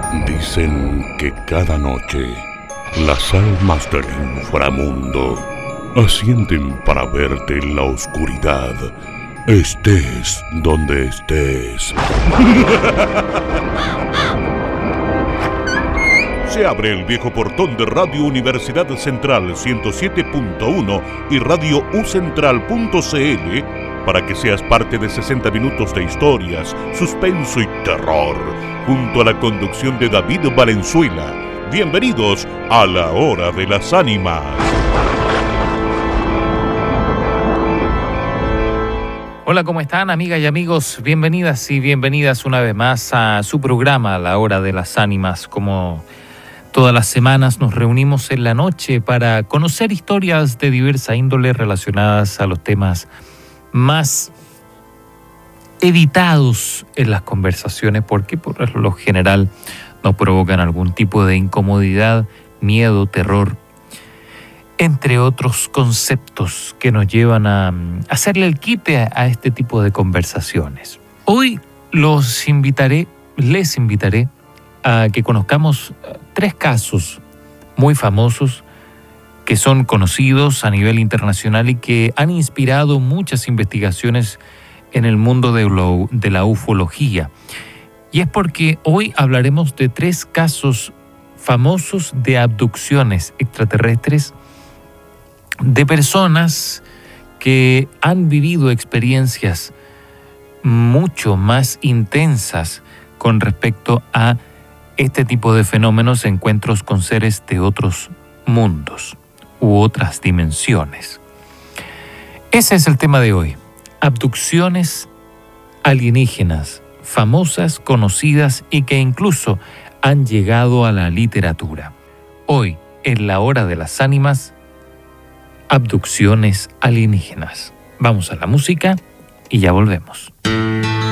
Dicen que cada noche las almas del inframundo ascienden para verte en la oscuridad, estés donde estés. Se abre el viejo portón de Radio Universidad Central 107.1 y Radio ucentral.cl para que seas parte de 60 minutos de historias, suspenso y terror, junto a la conducción de David Valenzuela. Bienvenidos a La Hora de las Ánimas. Hola, ¿cómo están, amigas y amigos? Bienvenidas y bienvenidas una vez más a su programa La Hora de las Ánimas. Como todas las semanas nos reunimos en la noche para conocer historias de diversa índole relacionadas a los temas más evitados en las conversaciones, porque por lo general nos provocan algún tipo de incomodidad, miedo, terror, entre otros conceptos que nos llevan a hacerle el quite a este tipo de conversaciones. Hoy les invitaré a que conozcamos 3 casos muy famosos que son conocidos a nivel internacional y que han inspirado muchas investigaciones en el mundo de la ufología. Y es porque hoy hablaremos de 3 casos famosos de abducciones extraterrestres de personas que han vivido experiencias mucho más intensas con respecto a este tipo de fenómenos, encuentros con seres de otros mundos u otras dimensiones. Ese es el tema de hoy: abducciones alienígenas, famosas, conocidas y que incluso han llegado a la literatura. Hoy, en La Hora de las Ánimas, abducciones alienígenas. Vamos a la música y ya volvemos.